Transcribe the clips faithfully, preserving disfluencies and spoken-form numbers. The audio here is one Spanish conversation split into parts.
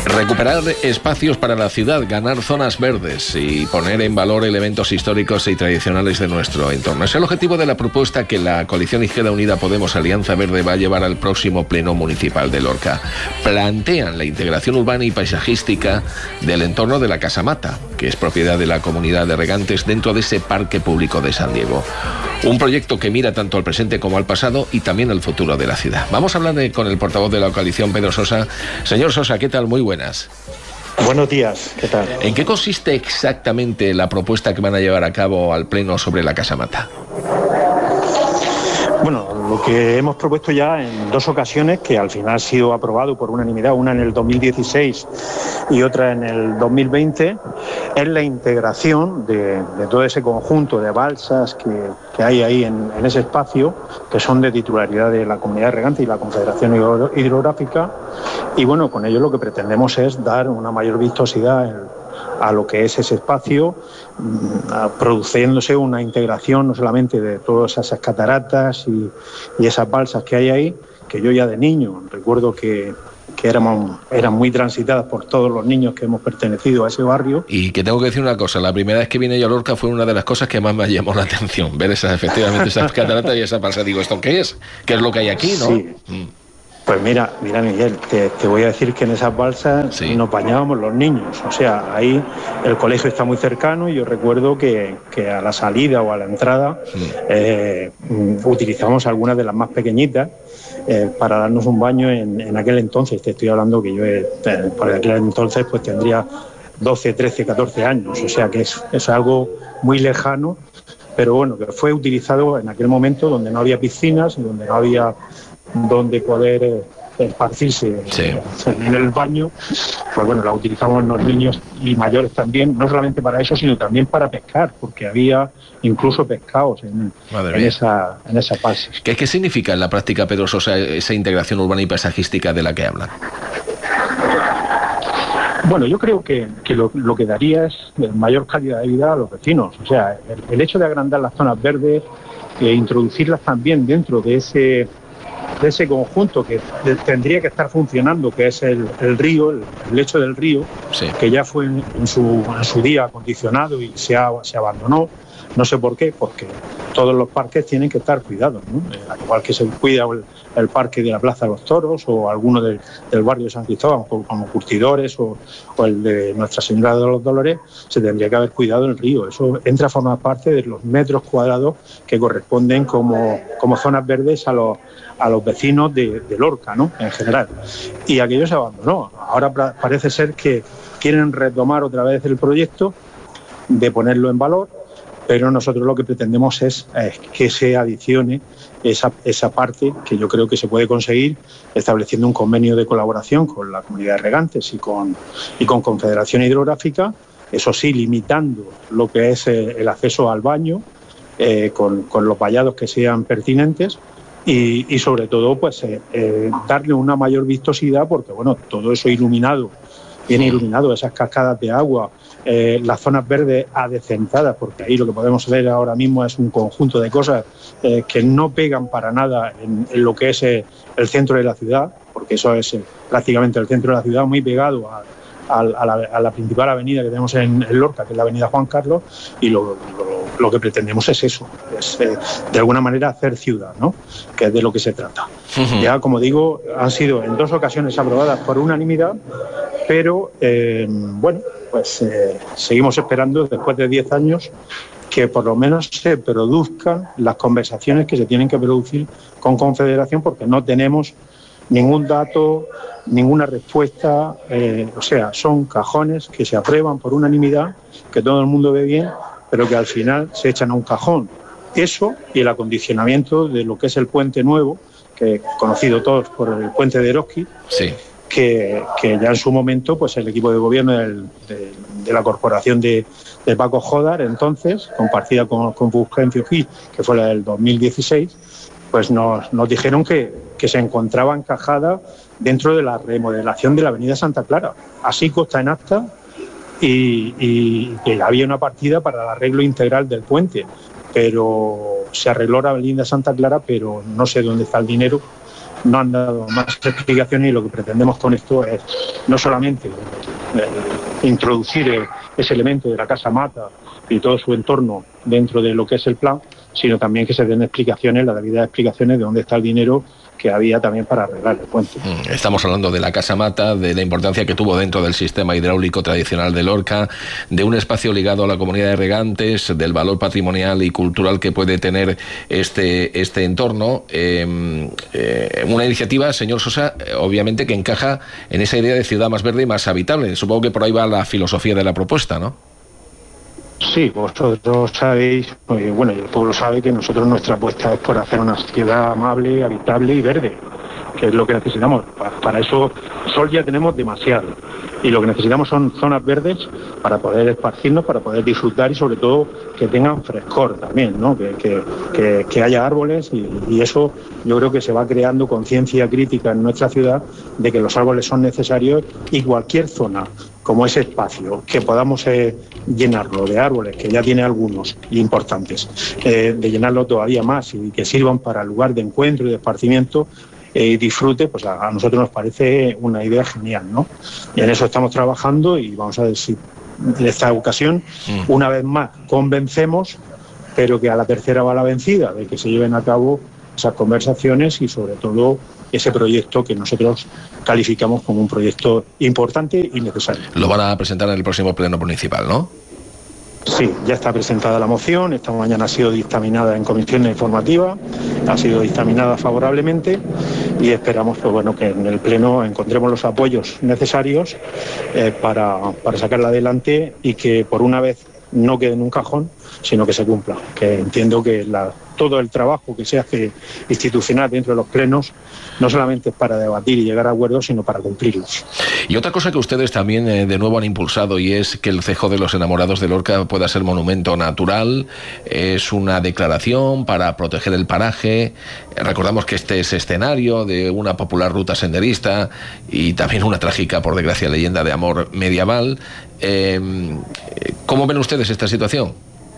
Recuperar espacios para la ciudad, ganar zonas verdes y poner en valor elementos históricos y tradicionales de nuestro entorno. Es el objetivo de la propuesta que la coalición Izquierda Unida Podemos Alianza Verde va a llevar al próximo Pleno Municipal de Lorca. Plantean la integración urbana y paisajística del entorno de la Casa Mata, que es propiedad de la comunidad de regantes dentro de ese parque público de San Diego. Un proyecto que mira tanto al presente como al pasado y también al futuro de la ciudad. Vamos a hablar de, con el portavoz de la coalición, Pedro Sosa. Señor Sosa, ¿qué tal? Muy buenas. Buenos días, ¿qué tal? ¿En qué consiste exactamente la propuesta que van a llevar a cabo al Pleno sobre la Casa Mata? Bueno, lo que hemos propuesto ya en dos ocasiones, que al final ha sido aprobado por unanimidad, una en el dos mil dieciséis y otra en el dos mil veinte, es la integración de, de todo ese conjunto de balsas que, que hay ahí en, en ese espacio, que son de titularidad de la Comunidad de Regantes y la Confederación Hidrográfica, y bueno, con ello lo que pretendemos es dar una mayor vistosidad en, a lo que es ese espacio, produciéndose una integración no solamente de todas esas cataratas y, y esas balsas que hay ahí, que yo ya de niño recuerdo que, que éramos, eran muy transitadas por todos los niños que hemos pertenecido a ese barrio. Y que tengo que decir una cosa, la primera vez que vine yo a Lorca fue una de las cosas que más me llamó la atención, ver esas, efectivamente esas cataratas y esa balsa. Digo, ¿esto qué es? ¿Qué es lo que hay aquí, no? Sí. Mm. Pues mira, mira Miguel, te, te voy a decir que en esas balsas sí. nos bañábamos los niños, o sea, ahí el colegio está muy cercano y yo recuerdo que, que a la salida o a la entrada sí. eh, utilizamos algunas de las más pequeñitas eh, para darnos un baño en, en aquel entonces. Te estoy hablando que yo eh, por aquel entonces pues tendría doce, trece, catorce años, o sea que es, es algo muy lejano, pero bueno, que fue utilizado en aquel momento donde no había piscinas y donde no había donde poder eh, esparcirse sí. en el baño. Pues bueno, la utilizamos los niños y mayores también, no solamente para eso, sino también para pescar, porque había incluso pescados en, en, esa, en esa fase. ¿Qué, ¿Qué significa en la práctica, Pedro Sosa, esa integración urbana y paisajística de la que hablan? Bueno, yo creo que, que lo, lo que daría es mayor calidad de vida a los vecinos. O sea, el, el hecho de agrandar las zonas verdes e introducirlas también dentro de ese de ese conjunto que tendría que estar funcionando, que es el, el río, el, el lecho del río, sí. que ya fue en, en, su, en su día acondicionado y se, ha, se abandonó. No sé por qué, porque todos los parques tienen que estar cuidados, ¿no? Eh, al igual que se cuida el, el parque de la Plaza de los Toros o alguno del, del barrio de San Cristóbal, como Curtidores o, o el de Nuestra Señora de los Dolores, se tendría que haber cuidado el río. Eso entra a formar parte de los metros cuadrados que corresponden como, como zonas verdes a los, a los vecinos de, de Lorca, ¿no? En general. Y aquello se abandonó. Ahora parece ser que quieren retomar otra vez el proyecto de ponerlo en valor, pero nosotros lo que pretendemos es eh, que se adicione esa, esa parte que yo creo que se puede conseguir estableciendo un convenio de colaboración con la Comunidad de Regantes y con, y con Confederación Hidrográfica, eso sí, limitando lo que es eh, el acceso al baño eh, con, con los vallados que sean pertinentes y, y sobre todo pues eh, eh, darle una mayor vistosidad porque bueno, todo eso iluminado, bien iluminado, esas cascadas de agua, Eh, las zonas verdes adecentadas, porque ahí lo que podemos ver ahora mismo es un conjunto de cosas eh, que no pegan para nada en, en lo que es eh, el centro de la ciudad, porque eso es eh, prácticamente el centro de la ciudad, muy pegado a, a, a, la, a la principal avenida que tenemos en, en Lorca, que es la avenida Juan Carlos, y lo, lo, lo que pretendemos es eso, es eh, de alguna manera hacer ciudad, ¿no? Que es de lo que se trata. Uh-huh. Ya, como digo, han sido en dos ocasiones aprobadas por unanimidad, pero eh, bueno, pues eh, seguimos esperando después de diez años que por lo menos se produzcan las conversaciones que se tienen que producir con Confederación, porque no tenemos ningún dato, ninguna respuesta, eh, o sea, son cajones que se aprueban por unanimidad, que todo el mundo ve bien, pero que al final se echan a un cajón. Eso y el acondicionamiento de lo que es el puente nuevo, que conocido todos por el puente de Eroski, sí. Que, que ya en su momento pues el equipo de gobierno del, de, de la corporación de, de Paco Jodar, entonces, compartida con, con Fulgencio Gil, que fue la del dos mil dieciséis, pues nos, nos dijeron que, que se encontraba encajada dentro de la remodelación de la avenida Santa Clara. Así consta en acta y, y que había una partida para el arreglo integral del puente, pero se arregló la avenida Santa Clara, pero no sé dónde está el dinero. no han dado más explicaciones, y lo que pretendemos con esto es no solamente eh, introducir ese elemento de la casa mata y todo su entorno dentro de lo que es el plan, sino también que se den explicaciones, la debida explicaciones de dónde está el dinero que había también para arreglar el puente. Estamos hablando de la Casa Mata, de la importancia que tuvo dentro del sistema hidráulico tradicional de Lorca, de un espacio ligado a la comunidad de regantes, del valor patrimonial y cultural que puede tener este, este entorno. Eh, eh, una iniciativa, señor Sosa, obviamente que encaja en esa idea de ciudad más verde y más habitable. Supongo que por ahí va la filosofía de la propuesta, ¿no? Sí, vosotros sabéis, bueno, y el pueblo sabe que nosotros nuestra apuesta es por hacer una ciudad amable, habitable y verde, que es lo que necesitamos. Para eso sol ya tenemos demasiado, y lo que necesitamos son zonas verdes para poder esparcirnos, para poder disfrutar y sobre todo que tengan frescor también, ¿no? Que, que, que, que haya árboles, y, y eso yo creo que se va creando conciencia crítica en nuestra ciudad de que los árboles son necesarios, y cualquier zona como ese espacio, que podamos eh, llenarlo de árboles, que ya tiene algunos importantes, eh, de llenarlo todavía más y que sirvan para lugar de encuentro y de esparcimiento eh, y disfrute, pues a, a nosotros nos parece una idea genial, ¿no? Y en eso estamos trabajando, y vamos a ver si en esta ocasión, mm. una vez más, convencemos, pero que a la tercera va la vencida, de que se lleven a cabo esas conversaciones y sobre todo ese proyecto que nosotros calificamos como un proyecto importante y necesario. Lo van a presentar en el próximo pleno municipal, ¿no? Sí, ya está presentada la moción, esta mañana ha sido dictaminada en comisión informativa, ha sido dictaminada favorablemente, y esperamos pues, bueno, que en el pleno encontremos los apoyos necesarios eh, para, para sacarla adelante, y que por una vez no quede en un cajón, sino que se cumpla. Que entiendo que la, todo el trabajo que se hace institucional dentro de los plenos no solamente es para debatir y llegar a acuerdos, sino para cumplirlos. Y otra cosa que ustedes también eh, de nuevo han impulsado, y es que el Cejo de los Enamorados de Lorca pueda ser monumento natural. Es una declaración para proteger el paraje. Recordamos que este es escenario de una popular ruta senderista y también una trágica, por desgracia, leyenda de amor medieval. Eh, ¿Cómo ven ustedes esta situación?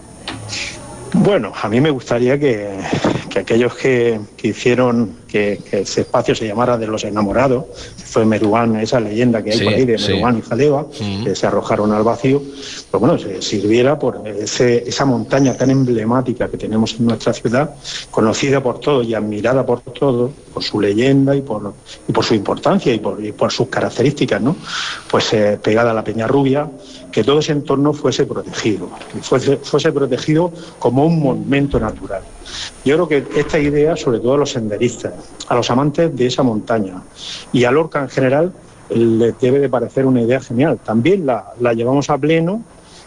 Bueno, a mí me gustaría que, que aquellos que, que hicieron que, que ese espacio se llamara de los enamorados, fue Meruán, esa leyenda que hay sí, por ahí de Meruán sí. y Jaleva, uh-huh. que se arrojaron al vacío, pues bueno, se sirviera por ese, esa montaña tan emblemática que tenemos en nuestra ciudad, conocida por todos y admirada por todos, por su leyenda y por, y por su importancia y por, y por sus características, ¿no? Pues eh, pegada a la Peña Rubia, que todo ese entorno fuese protegido, que fuese, fuese protegido como un monumento natural. Yo creo que esta idea, sobre todo a los senderistas, a los amantes de esa montaña y a Lorca en general, les debe de parecer una idea genial. También la, la llevamos a pleno,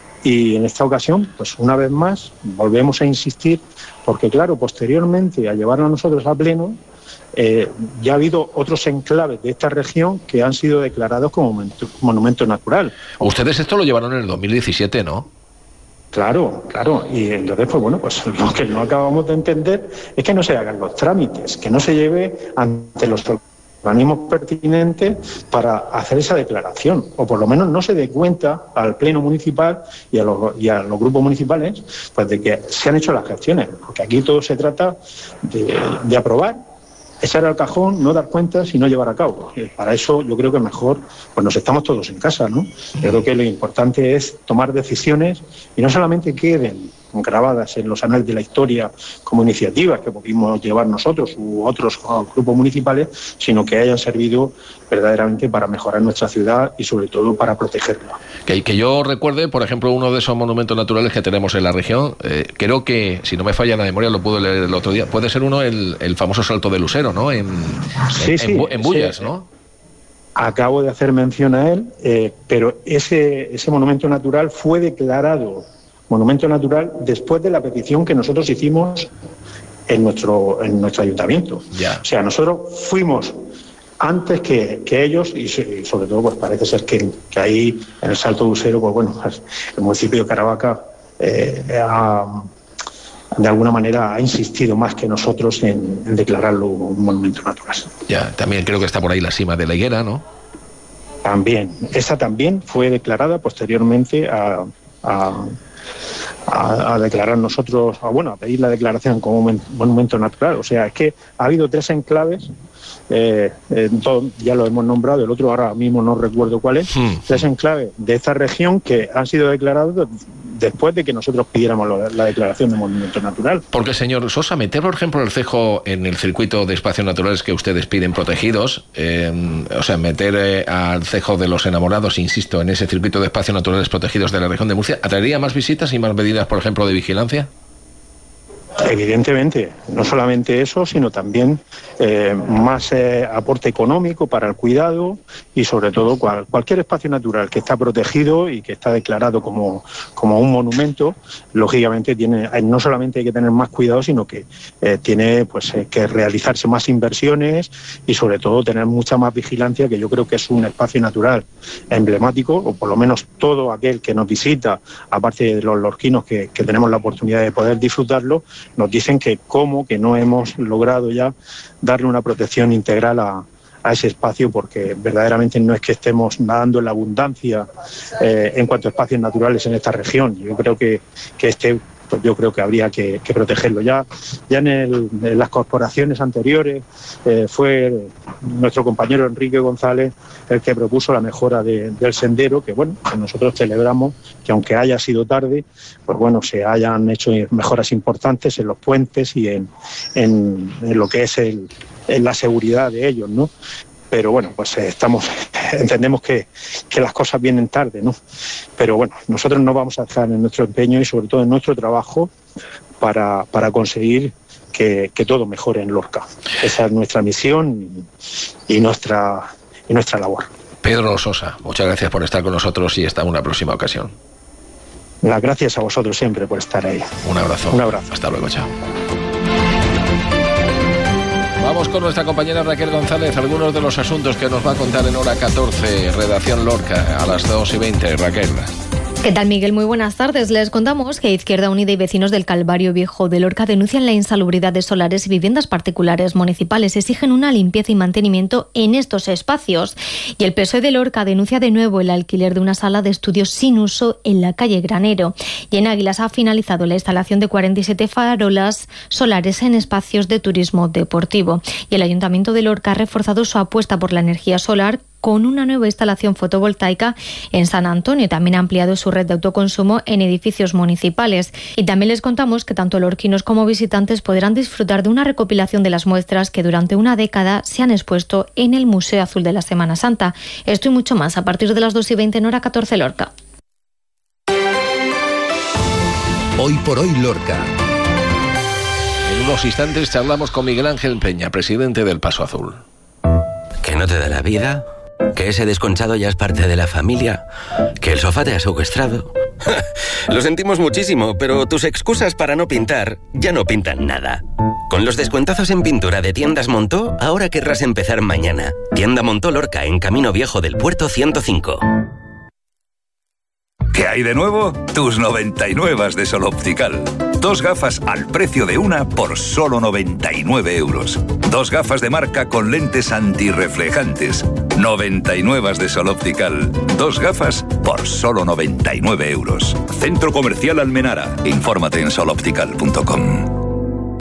y en esta ocasión, pues una vez más, volvemos a insistir, porque claro, posteriormente a llevarlo a nosotros a pleno, Eh, ya ha habido otros enclaves de esta región que han sido declarados como monumento, monumento natural. Ustedes esto lo llevaron en el dos mil diecisiete, ¿no? Claro, claro. Y entonces, pues bueno, pues lo que no acabamos de entender es que no se hagan los trámites, que no se lleve ante los organismos pertinentes para hacer esa declaración, o por lo menos no se dé cuenta al pleno municipal y a los, y a los grupos municipales, pues de que se han hecho las gestiones, porque aquí todo se trata de, de aprobar, echar al cajón, no dar cuentas y no llevar a cabo. Y para eso yo creo que mejor pues nos estamos todos en casa, ¿no? Yo creo que lo importante es tomar decisiones y no solamente queden grabadas en los anales de la historia como iniciativas que pudimos llevar nosotros u otros grupos municipales, sino que hayan servido verdaderamente para mejorar nuestra ciudad y sobre todo para protegerla. Que, que yo recuerde, por ejemplo, uno de esos monumentos naturales que tenemos en la región, eh, creo que, si no me falla la memoria, lo pude leer el otro día, puede ser uno el, el famoso Salto de Lucero, ¿no? En, sí, en, sí, en, en Bullas, sí. ¿no? Acabo de hacer mención a él, eh, pero ese, ese monumento natural fue declarado monumento natural después de la petición que nosotros hicimos en nuestro, en nuestro ayuntamiento. Yeah. O sea, nosotros fuimos antes que, que ellos, y sobre todo pues parece ser que, que ahí en el Salto de Lucero, pues bueno, el municipio de Caravaca eh, ha, de alguna manera ha insistido más que nosotros en, en declararlo un monumento natural. Ya, yeah, también creo que está por ahí la cima de la Higuera, ¿no? También, esa también fue declarada posteriormente a, a a, a declarar nosotros, a, bueno, a pedir la declaración como monumento natural. O sea, es que ha habido tres enclaves, eh, eh, todo, ya lo hemos nombrado, el otro ahora mismo no recuerdo cuál es, hmm. tres enclaves de esta región que han sido declarados después de que nosotros pidiéramos lo, la declaración de monumento natural. Porque, señor Sosa, meter, por ejemplo, el cejo en el circuito de espacios naturales que ustedes piden protegidos, eh, o sea, meter eh, al cejo de los enamorados, insisto, en ese circuito de espacios naturales protegidos de la región de Murcia, ¿atraería más visitas y más medidas, por ejemplo, de vigilancia? Evidentemente, no solamente eso, sino también eh, más eh, aporte económico para el cuidado y sobre todo cual, cualquier espacio natural que está protegido y que está declarado como, como un monumento, lógicamente tiene, no solamente hay que tener más cuidado, sino que eh, tiene pues eh, que realizarse más inversiones y sobre todo tener mucha más vigilancia, que yo creo que es un espacio natural emblemático, o por lo menos todo aquel que nos visita, aparte de los lorquinos que, que tenemos la oportunidad de poder disfrutarlo, nos dicen que cómo que no hemos logrado ya darle una protección integral a, a ese espacio, porque verdaderamente no es que estemos nadando en la abundancia eh, en cuanto a espacios naturales en esta región. Yo creo que, que este pues yo creo que habría que, que protegerlo. Ya, ya en, el, en las corporaciones anteriores eh, fue nuestro compañero Enrique González el que propuso la mejora de, del sendero, que bueno, que nosotros celebramos que aunque haya sido tarde, pues bueno, se hayan hecho mejoras importantes en los puentes y en, en, en lo que es el, en la seguridad de ellos, ¿no? Pero bueno, pues eh, estamos, entendemos que, que las cosas vienen tarde, ¿no? Pero bueno, nosotros no vamos a dejar en nuestro empeño y sobre todo en nuestro trabajo para, para conseguir que, que todo mejore en Lorca. Esa es nuestra misión y, y, nuestra, y nuestra labor. Pedro Sosa, muchas gracias por estar con nosotros y hasta una próxima ocasión. Las gracias a vosotros siempre por estar ahí. Un abrazo. Un abrazo. Hasta luego, chao. Vamos con nuestra compañera Raquel González, algunos de los asuntos que nos va a contar en hora catorce, Redacción Lorca, a las dos y veinte. Raquel. ¿Qué tal, Miguel? Muy buenas tardes. Les contamos que Izquierda Unida y vecinos del Calvario Viejo de Lorca denuncian la insalubridad de solares y viviendas particulares municipales. Exigen una limpieza y mantenimiento en estos espacios. Y el P S O E de Lorca denuncia de nuevo el alquiler de una sala de estudios sin uso en la calle Granero. Y en Águilas ha finalizado la instalación de cuarenta y siete farolas solares en espacios de turismo deportivo. Y el Ayuntamiento de Lorca ha reforzado su apuesta por la energía solar con una nueva instalación fotovoltaica en San Antonio. También ha ampliado su red de autoconsumo en edificios municipales. Y también les contamos que tanto lorquinos como visitantes podrán disfrutar de una recopilación de las muestras que durante una década se han expuesto en el Museo Azul de la Semana Santa. Esto y mucho más a partir de las dos y veinte en hora catorce Lorca. Hoy por hoy Lorca. En unos instantes charlamos con Miguel Ángel Peña, presidente del Paso Azul. ¿Que no te da la vida? ¿Que ese desconchado ya es parte de la familia? ¿Que el sofá te ha secuestrado? Lo sentimos muchísimo, pero tus excusas para no pintar ya no pintan nada. Con los descuentazos en pintura de Tiendas Montó, ahora querrás empezar mañana. Tienda Montó Lorca, en Camino Viejo del Puerto ciento cinco. ¿Qué hay de nuevo? Tus noventa y nueve de Sol Optical. Dos gafas al precio de una por solo noventa y nueve euros. Dos gafas de marca con lentes antirreflejantes. noventa y nueve de Sol Optical. Dos gafas por solo noventa y nueve euros. Centro Comercial Almenara. Infórmate en sol optical punto com.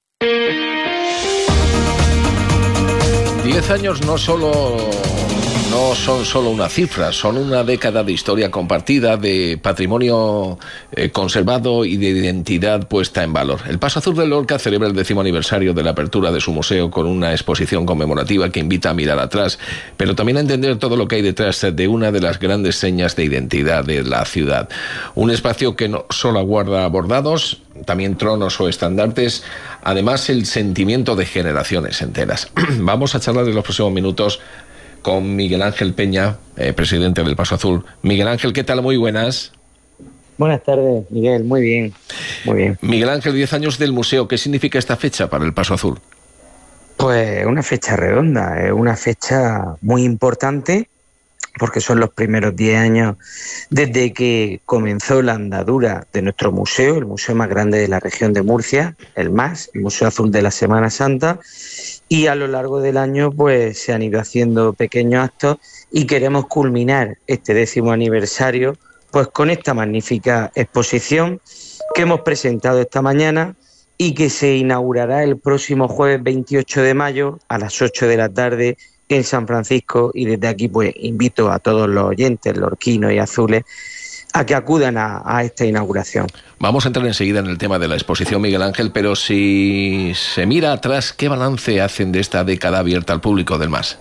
Diez años no solo... no son solo una cifra, son una década de historia compartida, de patrimonio eh, conservado y de identidad puesta en valor. El Paso Azul de Lorca celebra el décimo aniversario de la apertura de su museo con una exposición conmemorativa que invita a mirar atrás, pero también a entender todo lo que hay detrás de una de las grandes señas de identidad de la ciudad. Un espacio que no solo guarda bordados, también tronos o estandartes, además el sentimiento de generaciones enteras. Vamos a charlar en los próximos minutos con Miguel Ángel Peña, eh, presidente del Paso Azul. Miguel Ángel, ¿qué tal? Muy buenas. Buenas tardes, Miguel. Muy bien, muy bien. Miguel Ángel, diez años del museo. ¿Qué significa esta fecha para el Paso Azul? Pues una fecha redonda, es una fecha muy importante porque son los primeros diez años desde que comenzó la andadura de nuestro museo, el museo más grande de la región de Murcia, el MAS, el Museo Azul de la Semana Santa. Y a lo largo del año pues se han ido haciendo pequeños actos y queremos culminar este décimo aniversario pues con esta magnífica exposición que hemos presentado esta mañana y que se inaugurará el próximo jueves veintiocho de mayo a las ocho de la tarde en San Francisco. Y desde aquí pues invito a todos los oyentes lorquinos y azules a que acudan a, a esta inauguración. Vamos a entrar enseguida en el tema de la exposición, Miguel Ángel, pero si se mira atrás, ¿qué balance hacen de esta década abierta al público del M A S?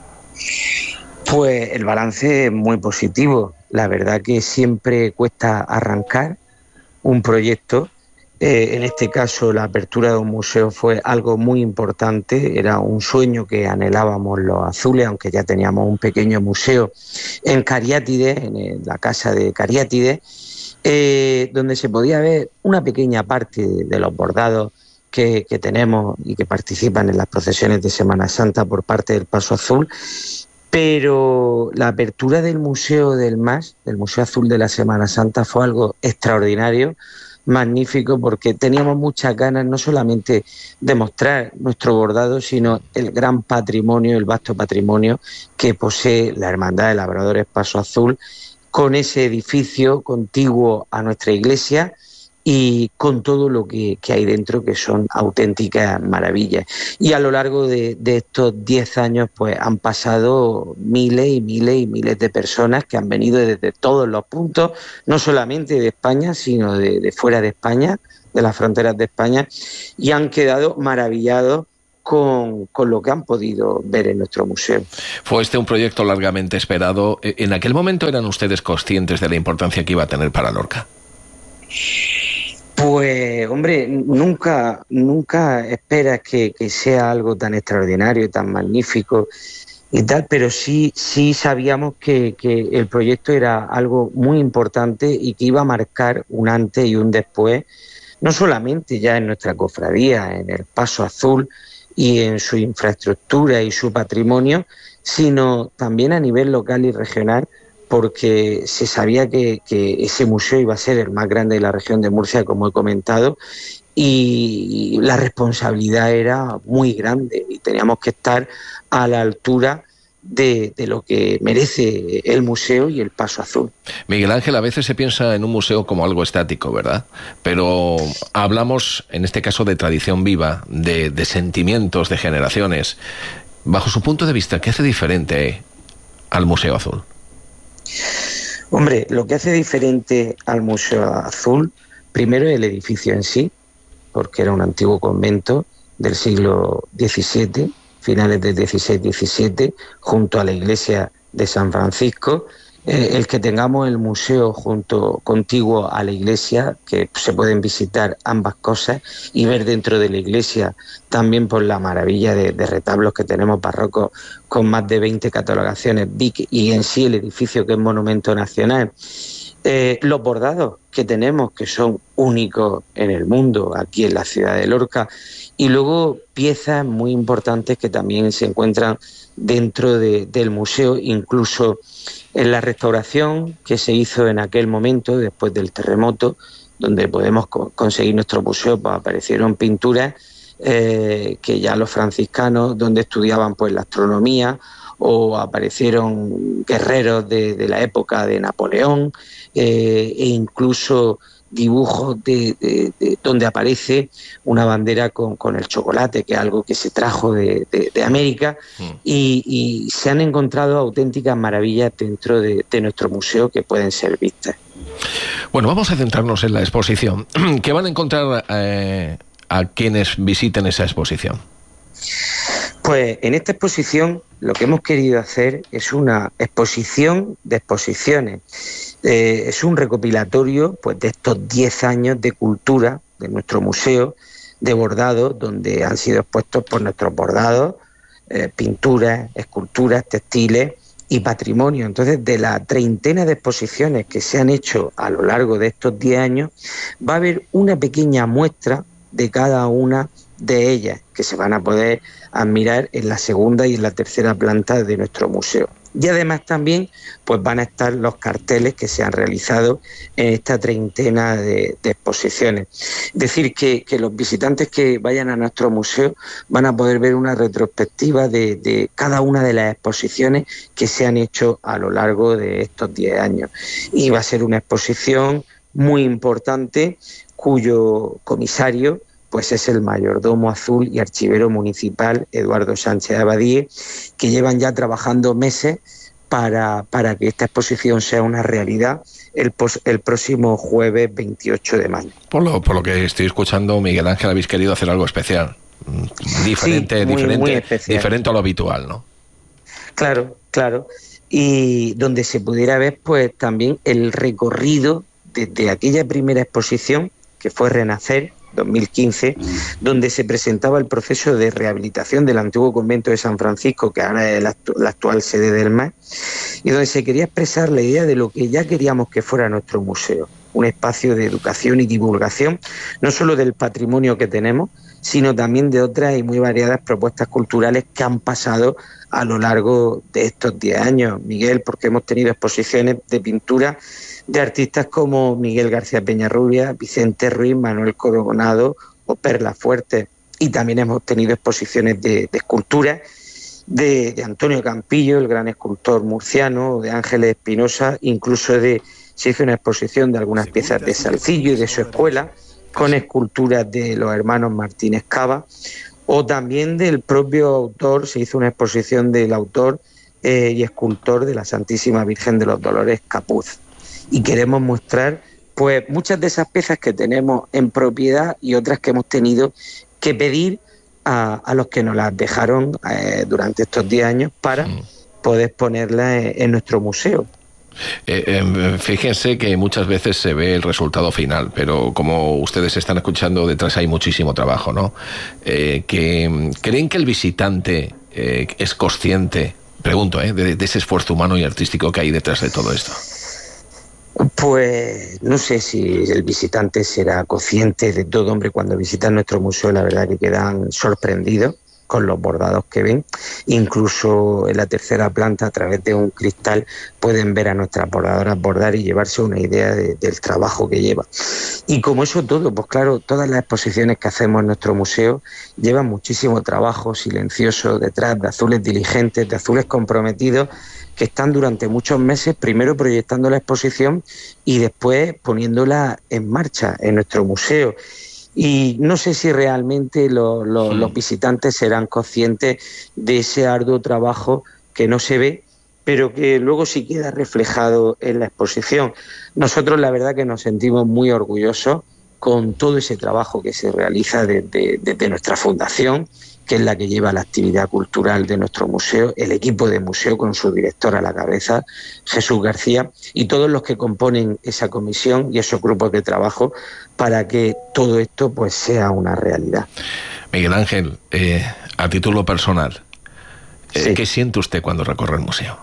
Pues el balance es muy positivo. La verdad que siempre cuesta arrancar un proyecto. Eh, en este caso, la apertura de un museo fue algo muy importante, era un sueño que anhelábamos los azules, aunque ya teníamos un pequeño museo en Cariátide, en la casa de Cariátide, eh, donde se podía ver una pequeña parte de los bordados que, que tenemos y que participan en las procesiones de Semana Santa por parte del Paso Azul. Pero la apertura del Museo del M A S, del Museo Azul de la Semana Santa, fue algo extraordinario, magnífico, porque teníamos muchas ganas no solamente de mostrar nuestro bordado, sino el gran patrimonio, el vasto patrimonio que posee la Hermandad de Labradores Paso Azul, con ese edificio contiguo a nuestra iglesia y con todo lo que, que hay dentro, que son auténticas maravillas. Y a lo largo de, de estos diez años pues han pasado miles y miles y miles de personas que han venido desde todos los puntos, no solamente de España, sino de, de fuera de España, de las fronteras de España, y han quedado maravillados Con, con lo que han podido ver en nuestro museo. Fue este un proyecto largamente esperado. ¿En aquel momento eran ustedes conscientes de la importancia que iba a tener para Lorca? Pues, hombre, nunca, nunca esperas que, que sea algo tan extraordinario, tan magnífico y tal, pero sí, sí sabíamos que, que el proyecto era algo muy importante y que iba a marcar un antes y un después, no solamente ya en nuestra cofradía, en el Paso Azul y en su infraestructura y su patrimonio, sino también a nivel local y regional, porque se sabía que, que ese museo iba a ser el más grande de la región de Murcia, como he comentado, y la responsabilidad era muy grande y teníamos que estar a la altura de, de lo que merece el museo y el Paso Azul. Miguel Ángel, a veces se piensa en un museo como algo estático, ¿verdad? Pero hablamos, en este caso, de tradición viva, de, de sentimientos, de generaciones. Bajo su punto de vista, ¿qué hace diferente al Museo Azul? Hombre, lo que hace diferente al Museo Azul, primero el edificio en sí, porque era un antiguo convento del siglo diecisiete, finales del dieciséis diecisiete, junto a la iglesia de San Francisco. Eh, el que tengamos el museo junto contiguo a la iglesia, que se pueden visitar ambas cosas y ver dentro de la iglesia también por la maravilla de, de retablos que tenemos barrocos con más de veinte catalogaciones B I C y en sí el edificio que es monumento nacional. Eh, los bordados que tenemos, que son únicos en el mundo, aquí en la ciudad de Lorca, y luego piezas muy importantes que también se encuentran dentro de, del museo, incluso en la restauración que se hizo en aquel momento, después del terremoto, donde podemos co- conseguir nuestro museo, pues aparecieron pinturas eh, que ya los franciscanos, donde estudiaban pues la astronomía, o aparecieron guerreros de, de la época de Napoleón, eh, e incluso dibujos de, de, de donde aparece una bandera con, con el chocolate, que es algo que se trajo de, de, de América, mm. y, y se han encontrado auténticas maravillas dentro de, de nuestro museo que pueden ser vistas. Bueno, vamos a centrarnos en la exposición. ¿Qué van a encontrar eh, a quienes visiten esa exposición? Pues en esta exposición lo que hemos querido hacer es una exposición de exposiciones. Eh, es un recopilatorio pues, de estos diez años de cultura de nuestro museo, de bordados, donde han sido expuestos por nuestros bordados, eh, pinturas, esculturas, textiles y patrimonio. Entonces, de la treintena de exposiciones que se han hecho a lo largo de estos diez años, va a haber una pequeña muestra de cada una de ellas, que se van a poder admirar en la segunda y en la tercera planta de nuestro museo. Y además también pues van a estar los carteles que se han realizado en esta treintena de, de exposiciones. Es decir, que, que los visitantes que vayan a nuestro museo van a poder ver una retrospectiva de, de cada una de las exposiciones que se han hecho a lo largo de estos diez años. Y va a ser una exposición muy importante cuyo comisario pues es el mayordomo azul y archivero municipal Eduardo Sánchez Abadie, que llevan ya trabajando meses para, para que esta exposición sea una realidad el, pos, el próximo jueves veintiocho de mayo. Por lo, por lo que estoy escuchando, Miguel Ángel, habéis querido hacer algo especial, diferente, sí, muy, diferente, muy especial. Diferente a lo habitual, ¿no? Claro, claro. Y donde se pudiera ver pues también el recorrido desde aquella primera exposición, que fue Renacer, dos mil quince, donde se presentaba el proceso de rehabilitación del antiguo convento de San Francisco, que ahora es la, actu- la actual sede del M A S, y donde se quería expresar la idea de lo que ya queríamos que fuera nuestro museo, un espacio de educación y divulgación, no solo del patrimonio que tenemos, sino también de otras y muy variadas propuestas culturales que han pasado a lo largo de estos diez años, Miguel, porque hemos tenido exposiciones de pintura de artistas como Miguel García Peñarrubia, Vicente Ruiz, Manuel Coronado o Perla Fuerte. Y también hemos tenido exposiciones de, de escultura de, de Antonio Campillo, el gran escultor murciano, de Ángeles Espinosa, incluso de se hizo una exposición de algunas piezas de Salcillo y de su escuela, con esculturas de los hermanos Martínez Cava, o también del propio autor, se hizo una exposición del autor eh, y escultor de la Santísima Virgen de los Dolores Capuz. Y queremos mostrar pues muchas de esas piezas que tenemos en propiedad y otras que hemos tenido que pedir a, a los que nos las dejaron eh, durante estos diez años para poder ponerlas en, en nuestro museo. Eh, eh, fíjense que muchas veces se ve el resultado final, pero como ustedes están escuchando, detrás hay muchísimo trabajo, ¿no? Eh, que, ¿Creen que el visitante eh, es consciente, pregunto, eh, de, de ese esfuerzo humano y artístico que hay detrás de todo esto? Pues no sé si el visitante será consciente de todo, hombre. Cuando visitan nuestro museo, la verdad que quedan sorprendidos con los bordados que ven. Incluso en la tercera planta, a través de un cristal, pueden ver a nuestras bordadoras bordar y llevarse una idea de, del trabajo que lleva. Y como eso todo, pues claro, todas las exposiciones que hacemos en nuestro museo llevan muchísimo trabajo silencioso detrás, de azules diligentes, de azules comprometidos, que están durante muchos meses primero proyectando la exposición y después poniéndola en marcha en nuestro museo. Y no sé si realmente lo, lo, sí. los visitantes serán conscientes de ese arduo trabajo que no se ve, pero que luego sí queda reflejado en la exposición. Nosotros la verdad que nos sentimos muy orgullosos con todo ese trabajo que se realiza desde, desde nuestra fundación, que es la que lleva la actividad cultural de nuestro museo, el equipo de museo con su director a la cabeza, Jesús García, y todos los que componen esa comisión y esos grupos de trabajo para que todo esto pues sea una realidad. Miguel Ángel, eh, a título personal, eh, sí. ¿qué siente usted cuando recorre el museo?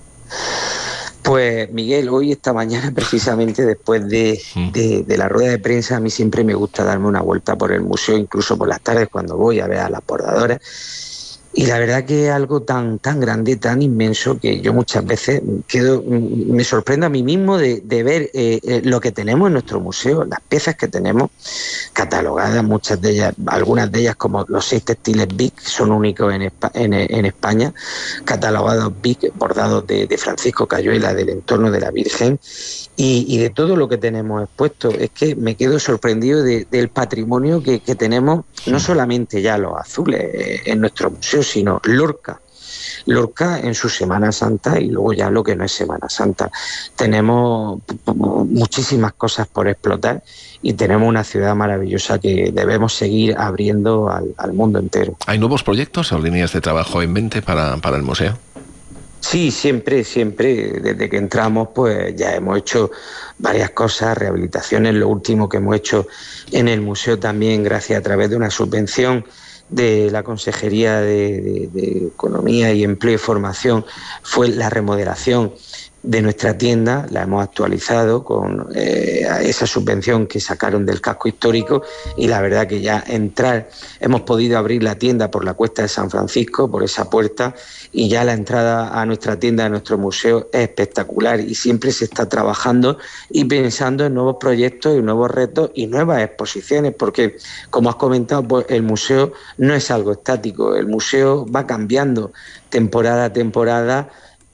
Pues Miguel, hoy esta mañana precisamente después de, de, de la rueda de prensa, a mí siempre me gusta darme una vuelta por el museo, incluso por las tardes cuando voy a ver a las bordadoras. Y la verdad que es algo tan tan grande, tan inmenso, que yo muchas veces quedo, me sorprendo a mí mismo de, de ver eh, eh, lo que tenemos en nuestro museo, las piezas que tenemos catalogadas, muchas de ellas, algunas de ellas como los seis textiles B I C, son únicos en, en, en España, catalogados B I C, bordados de, de Francisco Cayuela, del entorno de la Virgen, y, y de todo lo que tenemos expuesto. Es que me quedo sorprendido de, del patrimonio que, que tenemos, no solamente ya los azules eh, en nuestro museo, sino Lorca. Lorca en su Semana Santa y luego ya lo que no es Semana Santa. Tenemos muchísimas cosas por explotar y tenemos una ciudad maravillosa que debemos seguir abriendo al, al mundo entero. ¿Hay nuevos proyectos o líneas de trabajo en mente para, para el museo? Sí, siempre, siempre, desde que entramos pues ya hemos hecho varias cosas, rehabilitaciones. Lo último que hemos hecho en el museo también, gracias a través de una subvención de la Consejería de, de, de Economía y Empleo y Formación, fue la remodelación de nuestra tienda, la hemos actualizado con eh, esa subvención que sacaron del casco histórico, y la verdad que ya entrar, hemos podido abrir la tienda por la Cuesta de San Francisco, por esa puerta, y ya la entrada a nuestra tienda, a nuestro museo, es espectacular, y siempre se está trabajando y pensando en nuevos proyectos y nuevos retos y nuevas exposiciones, porque como has comentado, pues el museo no es algo estático, el museo va cambiando temporada a temporada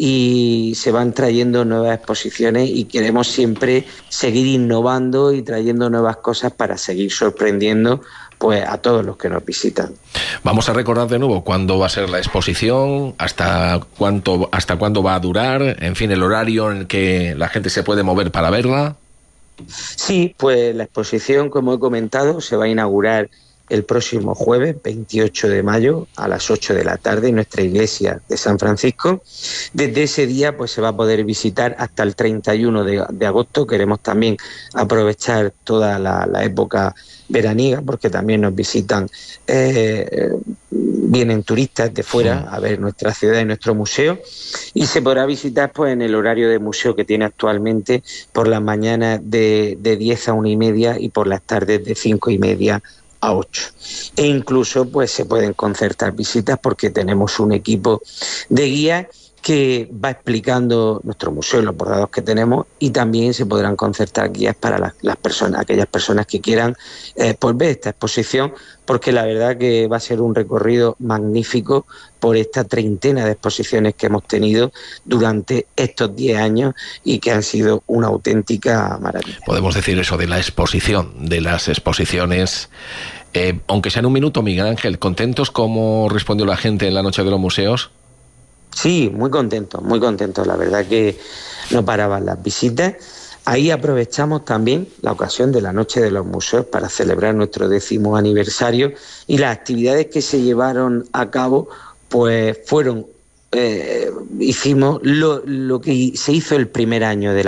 y se van trayendo nuevas exposiciones, y queremos siempre seguir innovando y trayendo nuevas cosas para seguir sorprendiendo pues a todos los que nos visitan. Vamos a recordar de nuevo cuándo va a ser la exposición, hasta cuánto, hasta cuándo va a durar, en fin, el horario en el que la gente se puede mover para verla. Sí, pues la exposición, como he comentado, se va a inaugurar el próximo jueves, veintiocho de mayo, a las ocho de la tarde, en nuestra iglesia de San Francisco. Desde ese día pues se va a poder visitar hasta el treinta y uno de agosto. Queremos también aprovechar toda la, la época veraniega, porque también nos visitan, eh, vienen turistas de fuera a ver nuestra ciudad y nuestro museo, y se podrá visitar pues en el horario de museo que tiene actualmente, por las mañanas de, de diez a una y media y por las tardes de cinco y media a ocho. E incluso pues se pueden concertar visitas, porque tenemos un equipo de guías que va explicando nuestro museo, los bordados que tenemos, y también se podrán concertar guías para las, las personas, aquellas personas que quieran eh, pues ver esta exposición, porque la verdad que va a ser un recorrido magnífico por esta treintena de exposiciones que hemos tenido durante estos diez años y que han sido una auténtica maravilla. Podemos decir eso de la exposición, de las exposiciones. Eh, aunque sea en un minuto, Miguel Ángel, ¿contentos cómo respondió la gente en la Noche de los Museos? Sí, muy contentos, muy contentos. La verdad que no paraban las visitas. Ahí aprovechamos también la ocasión de la Noche de los Museos para celebrar nuestro décimo aniversario, y las actividades que se llevaron a cabo pues fueron, eh, hicimos lo, lo que se hizo el primer año de la